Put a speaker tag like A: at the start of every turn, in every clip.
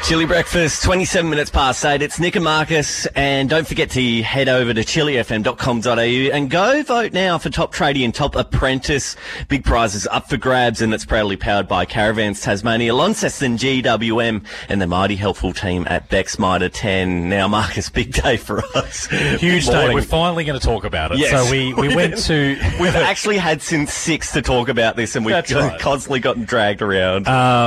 A: Chili Breakfast, 27 minutes past 8. It's Nick and Marcus, and don't forget to head over to chilifm.com.au and go vote now for Top Tradie and Top Apprentice. Big prizes up for grabs, and it's proudly powered by Caravans Tasmania, Launceston GWM, and the mighty helpful team at Bex Mitre 10. Now, Marcus, big day for us.
B: Huge day. We're finally going to talk about it.
A: Yes.
B: So we went to...
A: We've actually had since 6 to talk about this, and we've constantly gotten dragged around.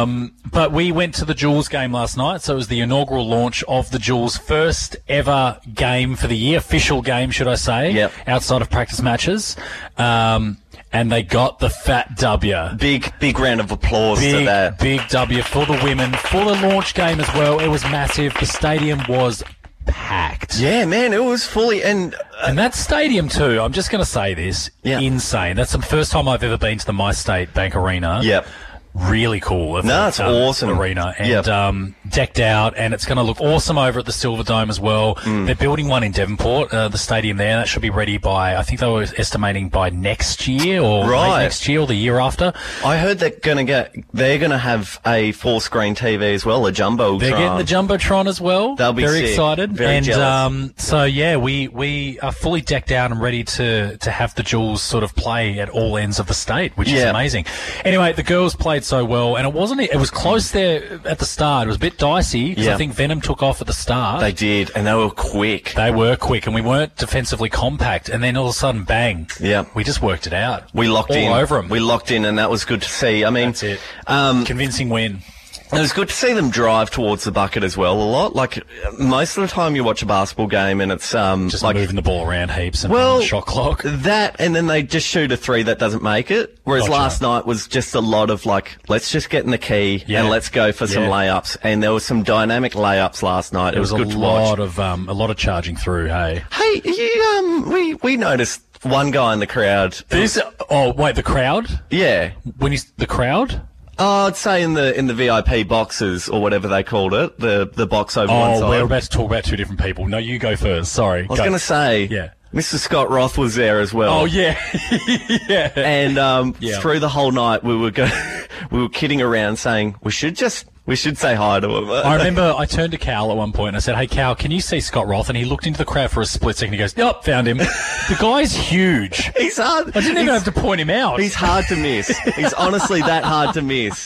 B: But we went to the Jules game last night. So it was the inaugural launch of the Jules' first ever game for the year, official game, should I say, outside of practice matches. And they got the fat W.
A: Big round of applause to that.
B: Big W for the women, for the launch game as well. It was massive. The stadium was packed.
A: Yeah, man, it was fully... And
B: that stadium too, I'm just going to say this, insane. That's the first time I've ever been to the MyState Bank Arena.
A: Yep.
B: Really cool.
A: No, it's awesome.
B: Arena. And decked out, and it's going to look awesome over at the Silver Dome as well. They're building one in Devonport, the stadium there. That should be ready by, I think they were estimating by next year or late next year or the year after.
A: I heard they're going to have a 4-screen TV as well, a Jumbotron.
B: They're getting the Jumbotron as well.
A: They'll be
B: very
A: sick.
B: excited.
A: Very jealous.
B: So yeah, we are fully decked out and ready to have the Jules sort of play at all ends of the state, which is amazing. Anyway, the girls played so well, and it was close there at the start. It was a bit dicey because I think Venom took off at the start.
A: They did, and they were quick.
B: And we weren't defensively compact, and then all of a sudden, bang. Yeah. We just worked it out.
A: We locked in.
B: All over them.
A: We locked in, and that was good to see. I mean,
B: that's it. Convincing win.
A: It was good to see them drive towards the bucket as well a lot. Like, most of the time you watch a basketball game and it's
B: just like moving the ball around heaps and shot clock.
A: That, and then they just shoot a 3 that doesn't make it. Whereas last night was just a lot of like, let's just get in the key and let's go for some layups. And there was some dynamic layups last night. It was good to watch.
B: A lot of charging through. Hey,
A: we noticed one guy in the crowd.
B: The crowd?
A: Yeah.
B: The crowd?
A: Oh, I'd say in the VIP boxes or whatever they called it, the box over one side.
B: Oh, we're about to talk about two different people. No, you go first. Sorry.
A: I was going to say, Mr. Scott Roth was there as well.
B: Oh yeah, yeah.
A: And through the whole night, we were kidding around saying we should say hi to him.
B: I remember I turned to Cal at one point and I said, "Hey Cal, can you see Scott Roth?" And he looked into the crowd for a split second. He goes, "Yep, found him." The guy's huge.
A: He's hard.
B: I didn't even have to point him out.
A: He's hard to miss. He's honestly that hard to miss.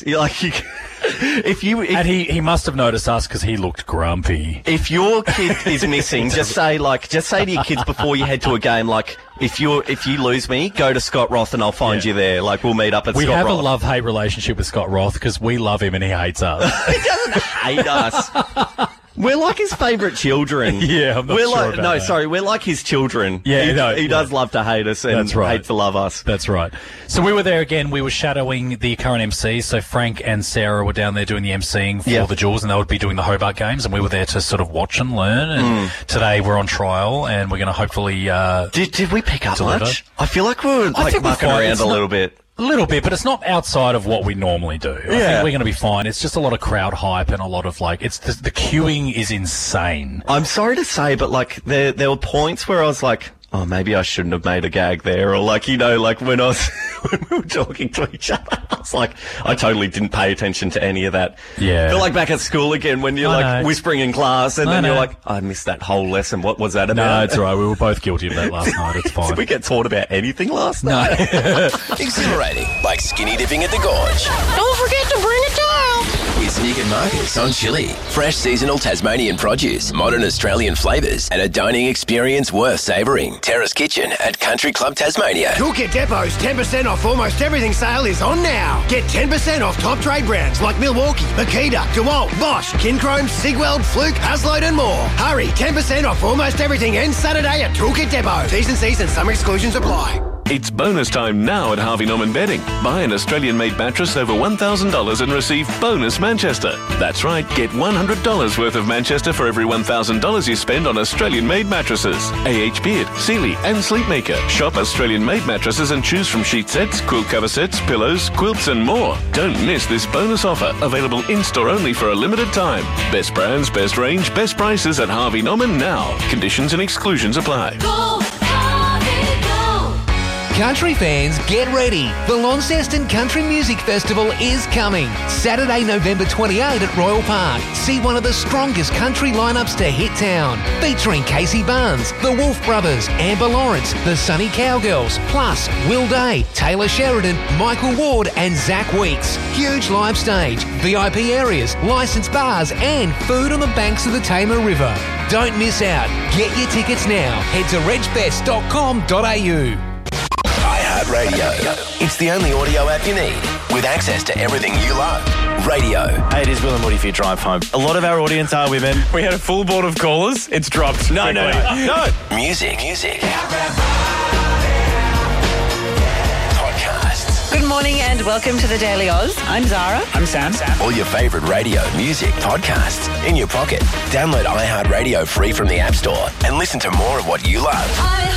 B: He must have noticed us because he looked grumpy.
A: If your kid is missing, just say to your kids before you head to a game, like, if you lose me, go to Scott Roth and I'll find you there. Like, we'll meet up at Scott Roth.
B: We have a love-hate relationship with Scott Roth because we love him and he hates us.
A: He doesn't hate us. We're like his favourite children.
B: Yeah, I'm not sure about that.
A: Sorry, we're like his children.
B: Yeah,
A: he does love to hate us and hate to love us.
B: That's right. So we were there again. We were shadowing the current MCs. So Frank and Sarah were down there doing the MCing for the Jules, and they would be doing the Hobart games, and we were there to sort of watch and learn. And today we're on trial, and we're going to hopefully
A: Did we pick up much? I feel like we were mucking around a little bit.
B: A little bit, but it's not outside of what we normally do. I think we're going to be fine. It's just a lot of crowd hype and a lot of it's the queuing is insane.
A: I'm sorry to say, but there were points where I was like, oh, maybe I shouldn't have made a gag there, or when we were talking to each other, I was like, I totally didn't pay attention to any of that.
B: Yeah.
A: I feel like back at school again when you're whispering in class and then you're like, I missed that whole lesson. What was that about?
B: No, it's all right. We were both guilty of that last night. It's fine.
A: Did we get taught about anything last night?
C: Exhilarating, like skinny dipping at the gorge.
D: Don't forget to bring a towel.
C: It's Nick and Marcus on Chili. Fresh seasonal Tasmanian produce, modern Australian flavours, and a dining experience worth savouring. Terrace Kitchen at Country Club Tasmania.
E: Toolkit Depot's 10% off almost everything sale is on now. Get 10% off top trade brands like Milwaukee, Makita, DeWalt, Bosch, Kinchrome, Sigweld, Fluke, Hasload and more. Hurry, 10% off almost everything ends Saturday at Toolkit Depot. T's and C's and some exclusions apply.
F: It's bonus time now at Harvey Norman Bedding. Buy an Australian-made mattress over $1,000 and receive bonus Manchester. That's right, get $100 worth of Manchester for every $1,000 you spend on Australian-made mattresses. AH Beard, Sealy and Sleepmaker. Shop Australian-made mattresses and choose from sheet sets, quilt cover sets, pillows, quilts and more. Don't miss this bonus offer, available in-store only for a limited time. Best brands, best range, best prices at Harvey Norman now. Conditions and exclusions apply.
D: Go, Harvey, go.
G: Country fans, get ready. The Launceston Country Music Festival is coming. Saturday, November 28 at Royal Park. See one of the strongest country lineups to hit town. Featuring Casey Barnes, the Wolf Brothers, Amber Lawrence, the Sunny Cowgirls, plus Will Day, Taylor Sheridan, Michael Ward and Zach Weeks. Huge live stage, VIP areas, licensed bars and food on the banks of the Tamar River. Don't miss out. Get your tickets now. Head to regfest.com.au.
C: iHeartRadio. It's the only audio app you need with access to everything you love. Radio.
H: Hey, it is Will and Woody for your drive home. A lot of our audience are women. We had a full board of callers. It's dropped. No.
C: Music. Podcasts.
I: Good morning and welcome to the Daily Oz. I'm Zara.
H: I'm Sam.
C: All your favourite radio, music, podcasts in your pocket. Download iHeartRadio free from the App Store and listen to more of what you love.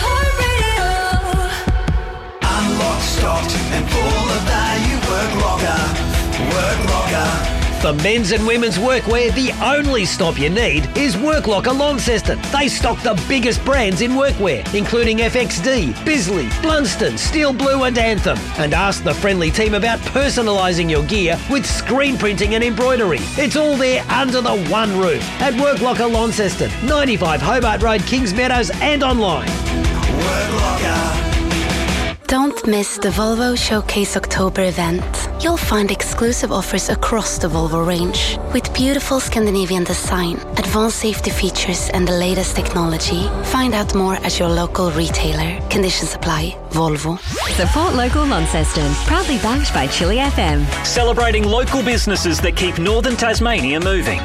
J: Unlocked, stocked and full of value. Work Locker.
E: For men's and women's workwear, the only stop you need is Work Locker Launceston. They stock the biggest brands in workwear, including FXD, Bisley, Blunston, Steel Blue and Anthem. And ask the friendly team about personalising your gear with screen printing and embroidery. It's all there under the one roof at Work Locker Launceston, 95 Hobart Road, Kings Meadows and online.
J: Work Locker.
K: Don't miss the Volvo Showcase October event. You'll find exclusive offers across the Volvo range with beautiful Scandinavian design, advanced safety features and the latest technology. Find out more at your local retailer. Conditions apply. Volvo.
L: Support local Launceston. Proudly backed by Chili FM.
M: Celebrating local businesses that keep northern Tasmania moving.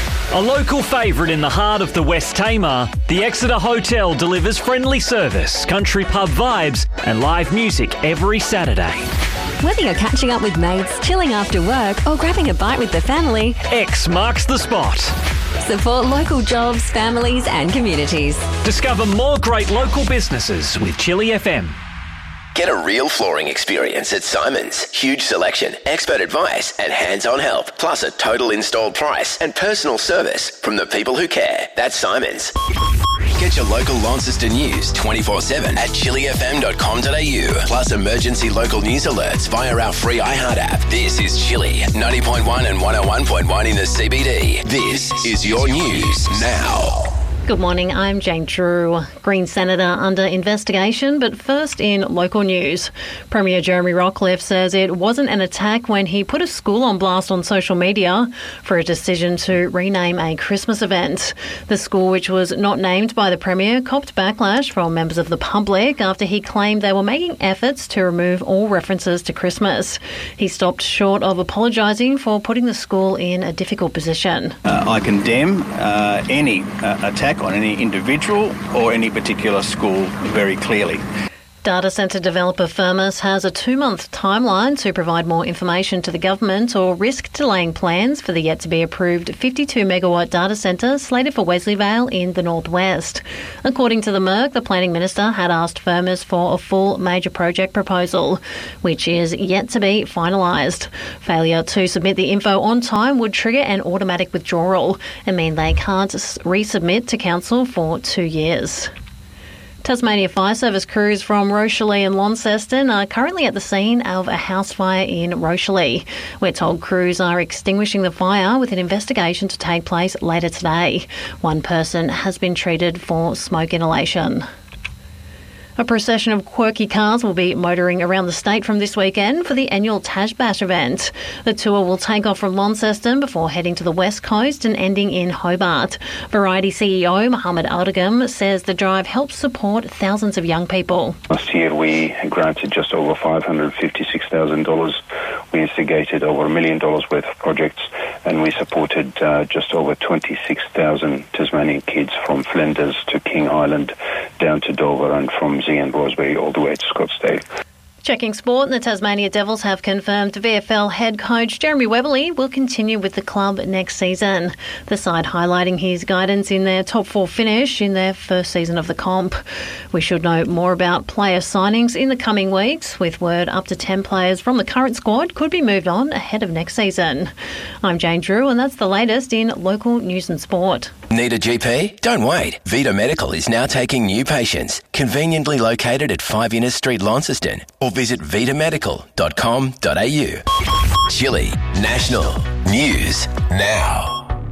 M: A local favourite in the heart of the West Tamar, the Exeter Hotel delivers friendly service, country pub vibes and live music every Saturday.
L: Whether you're catching up with mates, chilling after work or grabbing a bite with the family,
M: X marks the spot.
L: Support local jobs, families and communities.
M: Discover more great local businesses with Chili FM.
C: Get a real flooring experience at Simon's. Huge selection, expert advice and hands-on help. Plus a total installed price and personal service from the people who care. That's Simon's. Get your local Launceston news 24/7 at chilifm.com.au. Plus emergency local news alerts via our free iHeart app. This is Chili, 90.1 and 101.1 in the CBD. This is your news now.
N: Good morning, I'm Jane Drew. Green Senator under investigation, but first in local news. Premier Jeremy Rockliff says it wasn't an attack when he put a school on blast on social media for a decision to rename a Christmas event. The school, which was not named by the Premier, copped backlash from members of the public after he claimed they were making efforts to remove all references to Christmas. He stopped short of apologising for putting the school in a difficult position.
O: I condemn any attack on any individual or any particular school very clearly.
N: Data centre developer Firmus has a 2-month timeline to provide more information to the government or risk delaying plans for the yet-to-be-approved 52-megawatt data centre slated for Wesleyvale in the northwest. According to the MERC, the Planning Minister had asked Firmus for a full major project proposal, which is yet to be finalised. Failure to submit the info on time would trigger an automatic withdrawal and mean they can't resubmit to Council for 2 years. Tasmania Fire Service crews from Rochelle and Launceston are currently at the scene of a house fire in Rochelle. We're told crews are extinguishing the fire with an investigation to take place later today. One person has been treated for smoke inhalation. A procession of quirky cars will be motoring around the state from this weekend for the annual Taj Bash event. The tour will take off from Launceston before heading to the west coast and ending in Hobart. Variety CEO Mohammed Aldagam says the drive helps support thousands of young people.
P: Last year we granted just over $556,000. We instigated over $1 million worth of projects and we supported just over 26,000 Tasmanian kids from Flinders to King Island down to Dover and from Zee and Rosebery all the way to Scottsdale.
N: Checking sport, the Tasmania Devils have confirmed VFL head coach Jeremy Weberly will continue with the club next season. The side highlighting his guidance in their top 4 finish in their first season of the comp. We should know more about player signings in the coming weeks, with word up to 10 players from the current squad could be moved on ahead of next season. I'm Jane Drew and that's the latest in local news and sport.
C: Need a GP? Don't wait. Vita Medical is now taking new patients. Conveniently located at 5 Innes Street, Launceston. Or visit vitamedical.com.au. Chili National News Now.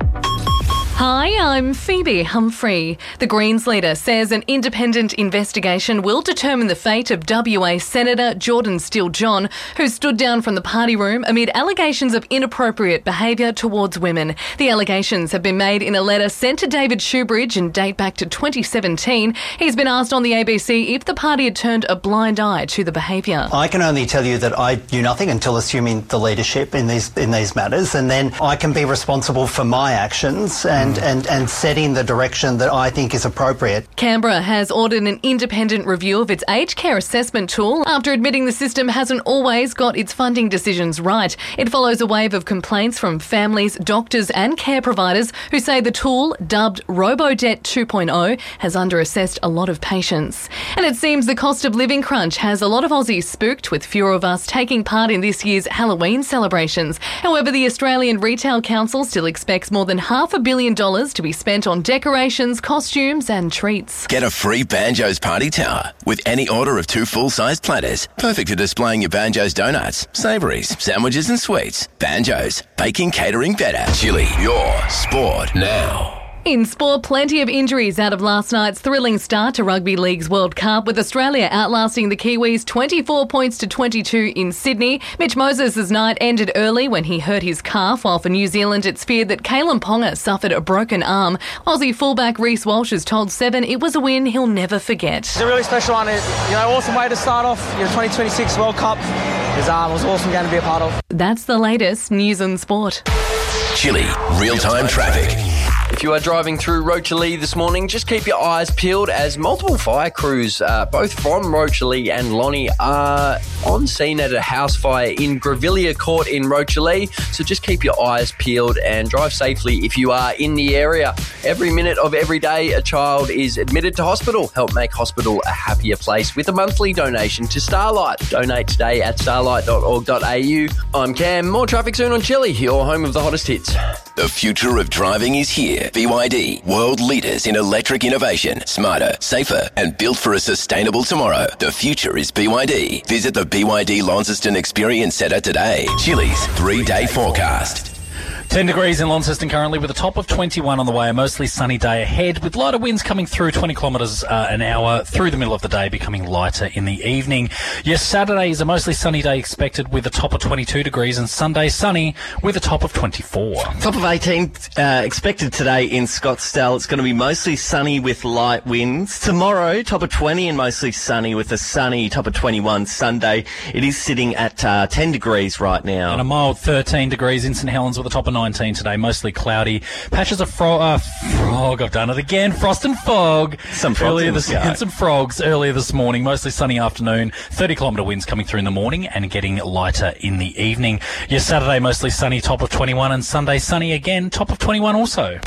Q: Hi, I'm Phoebe Humphrey. The Greens leader says an independent investigation will determine the fate of WA Senator Jordan Steele-John, who stood down from the party room amid allegations of inappropriate behaviour towards women. The allegations have been made in a letter sent to David Shoebridge and date back to 2017. He's been asked on the ABC if the party had turned a blind eye to the behaviour.
R: I can only tell you that I knew nothing until assuming the leadership in these matters, and then I can be responsible for my actions and setting the direction that I think is appropriate.
Q: Canberra has ordered an independent review of its aged care assessment tool after admitting the system hasn't always got its funding decisions right. It follows a wave of complaints from families, doctors and care providers who say the tool, dubbed RoboDebt 2.0, has underassessed a lot of patients. And it seems the cost of living crunch has a lot of Aussies spooked, with fewer of us taking part in this year's Halloween celebrations. However, the Australian Retail Council still expects more than $500 million to be spent on decorations, costumes and treats.
C: Get a free Banjo's party tower with any order of 2 full-sized platters. Perfect for displaying your Banjo's donuts, savouries, sandwiches and sweets. Banjo's, baking catering better. Chili, your sport now.
Q: In sport, plenty of injuries out of last night's thrilling start to Rugby League's World Cup, with Australia outlasting the Kiwis 24 points to 22 in Sydney. Mitch Moses' night ended early when he hurt his calf, while for New Zealand it's feared that Kalen Ponga suffered a broken arm. Aussie fullback Reece Walsh has told Seven it was a win he'll never forget.
S: It's a really special one. Awesome way to start off your 2026 World Cup. It was an awesome game to be a part of.
Q: That's the latest news and sport.
C: Chili, real-time traffic.
T: If you are driving through Rochalie this morning, just keep your eyes peeled as multiple fire crews, both from Rochalie and Lonnie, are on scene at a house fire in Grevillea Court in Rochalie. So just keep your eyes peeled and drive safely if you are in the area. Every minute of every day, a child is admitted to hospital. Help make hospital a happier place with a monthly donation to Starlight. Donate today at starlight.org.au. I'm Cam. More traffic soon on Chili, your home of the hottest hits.
C: The future of driving is here. BYD, world leaders in electric innovation. Smarter, safer, and built for a sustainable tomorrow. The future is BYD. Visit the BYD Launceston Experience Centre today. Chili's 3-day forecast.
B: 10 degrees in Launceston currently, with a top of 21 on the way. A mostly sunny day ahead, with lighter winds coming through 20 kilometres an hour through the middle of the day, becoming lighter in the evening. Yes, Saturday is a mostly sunny day expected with a top of 22 degrees, and Sunday sunny with a top of 24.
A: Top of 18 expected today in Scottsdale. It's going to be mostly sunny with light winds. Tomorrow, top of 20 and mostly sunny with a sunny top of 21. Sunday, it is sitting at 10 degrees right now.
B: And a mild 13 degrees in St Helens with a top of 19 today, mostly cloudy. Patches of frog, I've done it again. Frost and fog.
A: Some frogs
B: and some frogs earlier this morning. Mostly sunny afternoon. 30-kilometre winds coming through in the morning and getting lighter in the evening. Yes, Saturday mostly sunny, top of 21, and Sunday sunny again, top of 21 also.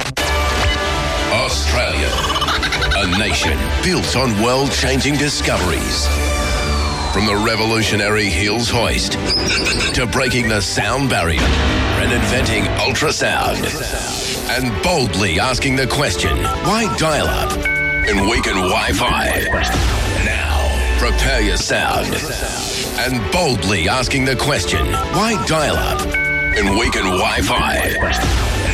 C: Australia, a nation built on world-changing discoveries. From the revolutionary Hills hoist to breaking the sound barrier and inventing ultrasound, and boldly asking the question, why dial-up and weaken Wi-Fi? Now, prepare your sound. And boldly asking the question, why dial-up and weaken Wi-Fi?